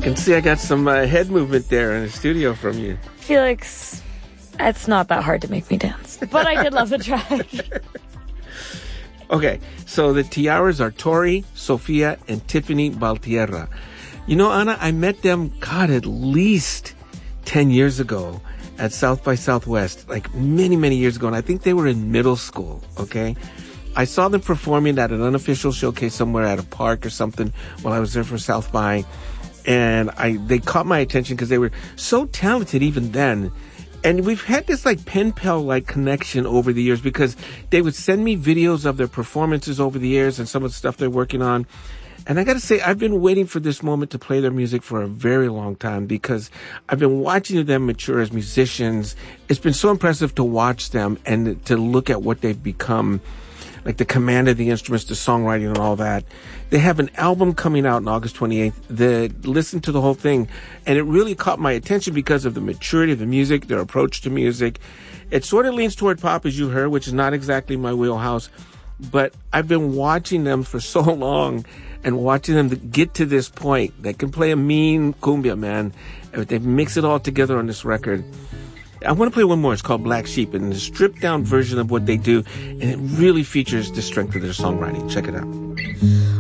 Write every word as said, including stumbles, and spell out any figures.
can see I got some uh, head movement there in the studio from you. Felix, it's not that hard to make me dance. But I did love the track. Okay, so the Tiaras are Tori, Sofia, and Tiffany Valtierra. You know, Anna, I met them, God, at least ten years ago at South by Southwest, like many, many years ago. And I think they were in middle school, okay? I saw them performing at an unofficial showcase somewhere at a park or something while I was there for South by. And I they caught my attention because they were so talented even then. And we've had this like pen pal like connection over the years because they would send me videos of their performances over the years and some of the stuff they're working on. And I got to say, I've been waiting for this moment to play their music for a very long time because I've been watching them mature as musicians. It's been so impressive to watch them and to look at what they've become, like the command of the instruments, the songwriting and all that. They have an album coming out on August twenty-eighth. The, listen to the whole thing. And it really caught my attention because of the maturity of the music, their approach to music. It sort of leans toward pop, as you heard, which is not exactly my wheelhouse. But I've been watching them for so long and watching them get to this point. They can play a mean cumbia, man. They mix it all together on this record. I want to play one more. It's called Black Sheep, and it's a stripped-down version of what they do, and it really features the strength of their songwriting. Check it out.